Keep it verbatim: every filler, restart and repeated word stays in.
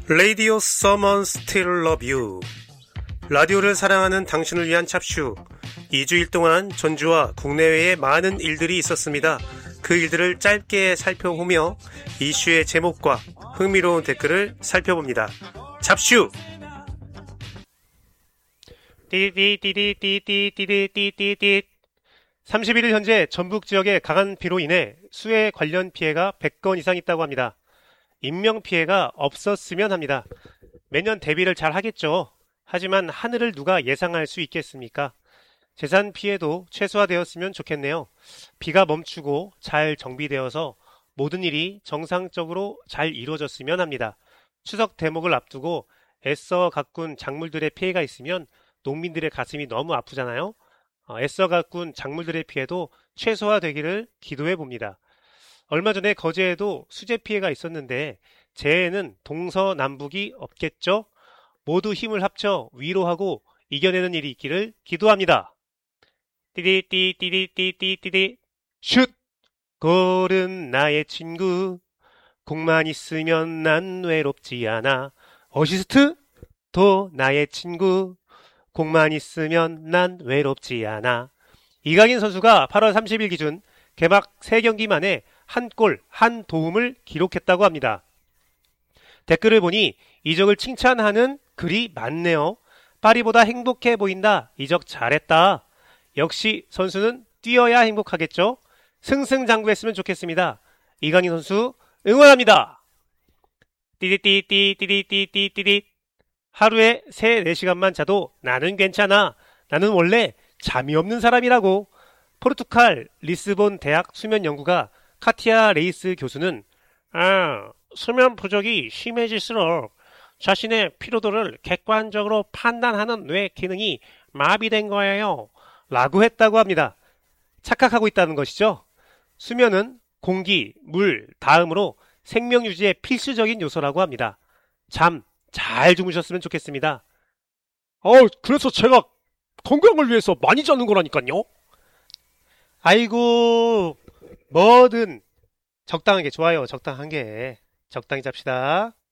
Radio Someone Still Love You. 라디오를 사랑하는 당신을 위한 찹슈. 이 주일 동안 전주와 국내외에 많은 일들이 있었습니다. 그 일들을 짧게 살펴보며 이슈의 제목과 흥미로운 댓글을 살펴봅니다. 찹슈! 띠디디디디디디디디디디 삼십일 일 현재 전북 지역의 강한 비로 인해 수해 관련 피해가 백 건 이상 있다고 합니다. 인명피해가 없었으면 합니다. 매년 대비를 잘 하겠죠. 하지만 하늘을 누가 예상할 수 있겠습니까? 재산 피해도 최소화되었으면 좋겠네요. 비가 멈추고 잘 정비되어서 모든 일이 정상적으로 잘 이루어졌으면 합니다. 추석 대목을 앞두고 애써 가꾼 작물들의 피해가 있으면 농민들의 가슴이 너무 아프잖아요. 애써 가꾼 작물들의 피해도 최소화되기를 기도해 봅니다. 얼마 전에 거제에도 수재 피해가 있었는데 재해는 동서남북이 없겠죠? 모두 힘을 합쳐 위로하고 이겨내는 일이 있기를 기도합니다. 띠디띠디띠디띠디띠디 슛! 골은 나의 친구 공만 있으면 난 외롭지 않아. 어시스트? 도 나의 친구 공만 있으면 난 외롭지 않아. 이강인 선수가 팔월 삼십일 기준 개막 세 경기 만에 한 골, 한 도움을 기록했다고 합니다. 댓글을 보니 이적을 칭찬하는 글이 많네요. 파리보다 행복해 보인다. 이적 잘했다. 역시 선수는 뛰어야 행복하겠죠. 승승장구했으면 좋겠습니다. 이강인 선수 응원합니다. 띠디띠띠띠디띠띠띠디 하루에 세, 네 시간만 자도 나는 괜찮아. 나는 원래 잠이 없는 사람이라고. 포르투갈 리스본 대학 수면연구가 카티아 레이스 교수는 아, 수면 부족이 심해질수록 자신의 피로도를 객관적으로 판단하는 뇌 기능이 마비된 거예요. 라고 했다고 합니다. 착각하고 있다는 것이죠. 수면은 공기, 물 다음으로 생명 유지에 필수적인 요소라고 합니다. 잠 잘 주무셨으면 좋겠습니다. 어, 그래서 제가 건강을 위해서 많이 자는 거라니까요. 아이고, 뭐든 적당하게 좋아요. 적당한 게 적당히 잡시다.